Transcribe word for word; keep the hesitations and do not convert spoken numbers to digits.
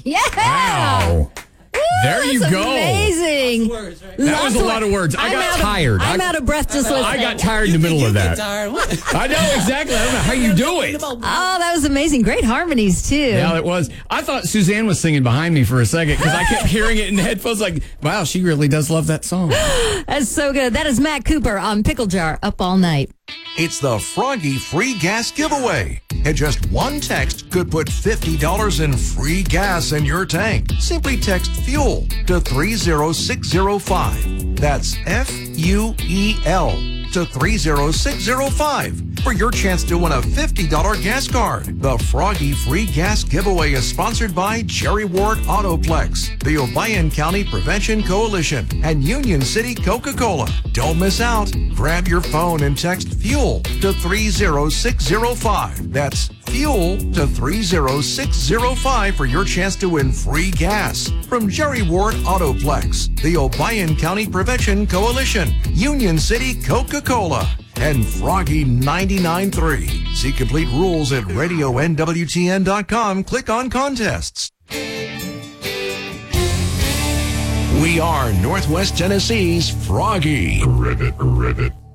Yeah. Wow. Woo, there you that's go. Amazing. Words, right? That Lots was a of lot of words. I I'm got out tired. Of, I'm I, out of breath just listening. I got tired in the middle you of get that. tired. What? I know exactly. I don't know how you do it. Oh, that was amazing. Great harmonies, too. Yeah, it was. I thought Suzanne was singing behind me for a second because I kept hearing it in the headphones like, wow, she really does love that song. That's so good. That is Matt Cooper on Pickle Jar Up All Night. It's the Froggy Free Gas Giveaway. And just one text could put fifty dollars in free gas in your tank. Simply text FUEL to three zero six zero five. That's F U E L to three zero six zero five for your chance to win a fifty dollars gas card. The Froggy Free Gas Giveaway is sponsored by Jerry Ward Autoplex, the Obion County Prevention Coalition, and Union City Coca-Cola. Don't miss out. Grab your phone and text FUEL to three zero six zero five. That's FUEL to three zero six zero five for your chance to win free gas from Jerry Ward Autoplex, the Obion County Prevention Coalition, Union City Coca-Cola, and Froggy ninety-nine point three. See complete rules at radio N W T N dot com. Click on contests. We are Northwest Tennessee's Froggy. Ribbit, ribbit.